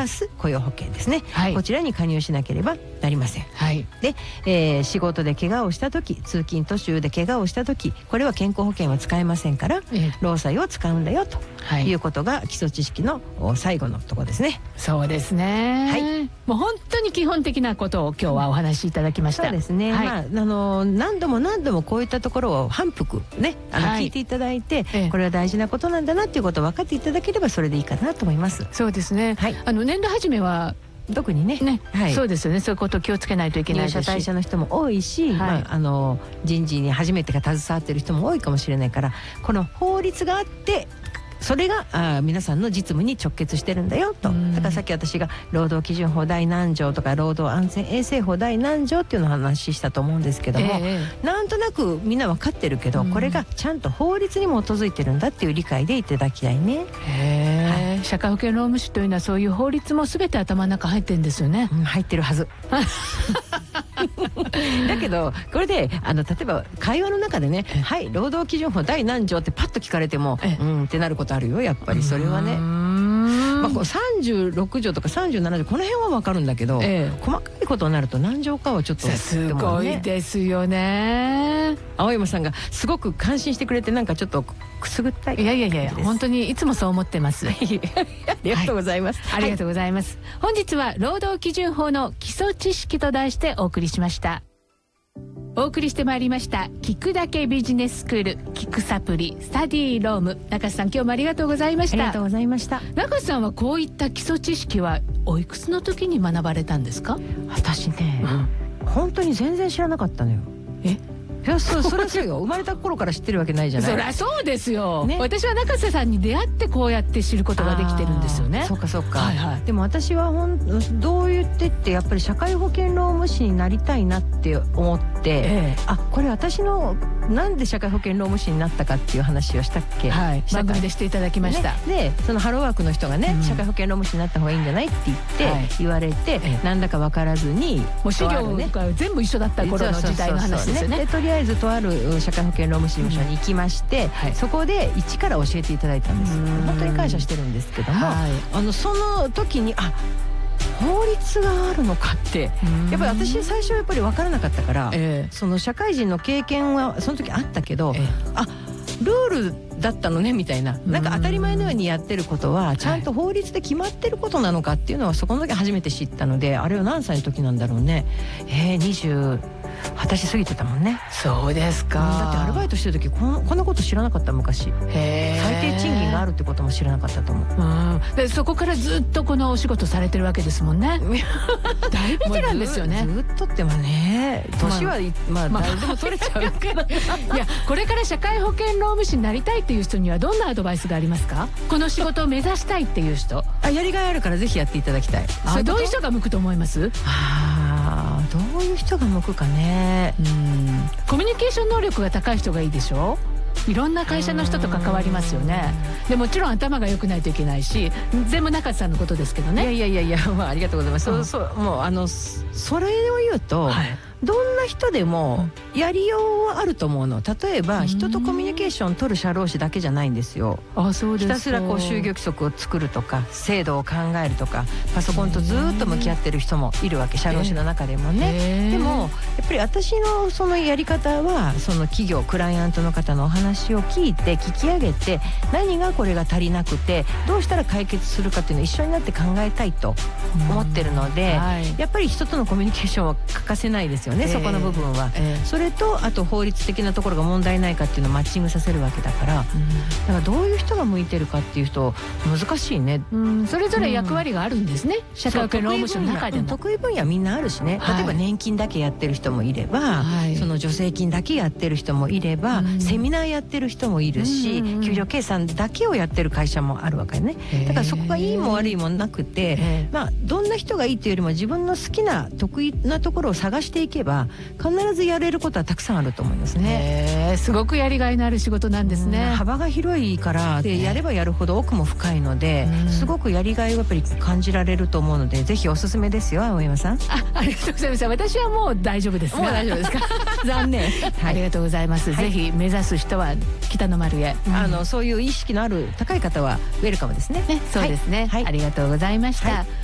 ラス雇用保険ですね、こちらに加入しなければなりません。で、仕事で怪我をした時、通勤途中で怪我をした時、これは健康保険は使えませんから、労災を使うんだよということが基礎知識の最後のところですね。 そうですね、もう本当に基本的なことを今日はお話しいただきました。 そうですね、何度も何度もこういったところを反復ね聞いていただいて、これは大事なことなんだなっていうことを分かっていただければそれでいいかなと思います。 そうですね、年度始めは特にね、 そうですよね。そういうことを気をつけないといけないですし、 入社退社の人も多いし、人事に初めてが携わっている人も多いかもしれないから、この法律があってそれが皆さんの実務に直結してるんだよと。だからさっき私が労働基準法第何条とか労働安全衛生法第何条っていうのを話したと思うんですけども、なんとなくみんな分かってるけど、これがちゃんと法律に基づいてるんだっていう理解でいただきたいね。 社会保険労務士というのはそういう法律も全て頭の中入ってるんですよね。 入ってるはずだけどこれで例えば会話の中でね、はい労働基準法第何条ってパッと聞かれてもってなることあるよ。やっぱりそれはね、こう36条とか37条この辺は分かるんだけど、細かいことになると何条かはちょっとすごいですよね。 青山さんがすごく感心してくれて、なんかちょっとくすぐったい。 いや本当にいつもそう思ってますありがとうございます、 ありがとうございます、本日は労働基準法の基礎知識と題してお送りしました。お送りしてまいりました聞くだけビジネススクール聞くサプリスタディローム、中瀬さん今日もありがとうございました。 ありがとうございました。 中瀬さんはこういった基礎知識はおいくつの時に学ばれたんですか？ 私ね、本当に全然知らなかったのよ。いやそれはそうよ生まれた頃から知ってるわけないじゃない。 そりゃそうですよ、私は中瀬さんに出会ってこうやって知ることができてるんですよね。 そうかそうか、でも私はどう言ってってやっぱり社会保険労務士になりたいなって思って、これ私のなんで社会保険労務士になったかっていう話をしたっけ、 番組でしていただきました、 でそのハローワークの人がね、社会保険労務士になった方がいいんじゃないって言われて、なんだか分からずにもう資料が全部一緒だった頃の時代の話ですよね。 とりあえずとある社会保険労務士事務所に行きまして、そこで一から教えていただいたんです。本当に感謝してるんですけども、その時に法律があるのかってやっぱり私最初やっぱり分からなかったから、その社会人の経験はその時あったけど、ルールだったのねみたいな、なんか当たり前のようにやってることはちゃんと法律で決まってることなのかっていうのはそこの時初めて知ったので、あれは何歳の時なんだろうね。20歳過ぎてたもんね。 そうですか。 だってアルバイトしてる時こんなこと知らなかった昔。最低賃金があるってことも知らなかったと思う。 でそこからずっとこのお仕事されてるわけですもんね。大ベテランですよね。 ずっとってもね、年は誰でも取れちゃうからいやこれから社会保険労務士になりたいっていう人にはどんなアドバイスがありますか？この仕事を目指したいっていう人。 やりがいあるからぜひやっていただきたい。 どういう人が向くと思います？ どういう人が向くかね。 コミュニケーション能力が高い人がいいでしょ。いろんな会社の人と関わりますよね。でもちろん頭が良くないといけないし、全部中津さんのことですけどね。 いやありがとうございます。もうそれを言うと、どんな人でもやりようはあると思うの。例えば人とコミュニケーション取る社労士だけじゃないんですよ。ひたすらこう就業規則を作るとか制度を考えるとかパソコンとずっと向き合ってる人もいるわけ、社労士の中でもね。でもやっぱり私のそのやり方はその企業クライアントの方のお話を聞いて聞き上げて、何がこれが足りなくてどうしたら解決するかっていうのを一緒になって考えたいと思ってるので、やっぱり人とのコミュニケーションは欠かせないですよね。そこの部分は、それとあと法律的なところが問題ないかっていうのをマッチングさせるわけだから、だからどういう人が向いてるかっていう人難しいね。 それぞれ役割があるんですね。社会保険労務士の中でも得意分野みんなあるしね。例えば年金だけやってる人もいれば、その助成金だけやってる人もいれば、セミナーやってる人もいるし、給料計算だけをやってる会社もあるわけね。だからそこがいいも悪いもなくて、どんな人がいいというよりも自分の好きな得意なところを探していけば必ずやれることはたくさんあると思いますね。 すごくやりがいのある仕事なんですね。 幅が広いからでやればやるほど奥も深いので、すごくやりがいをやっぱり感じられると思うので、ぜひおすすめですよ青山さん。 ありがとうございます。私はもう大丈夫です。 もう大丈夫ですか残念ありがとうございます。ぜひ目指す人は北の丸へ、 そういう意識のある高い方はウェルカムですね。 そうですね、ありがとうございました。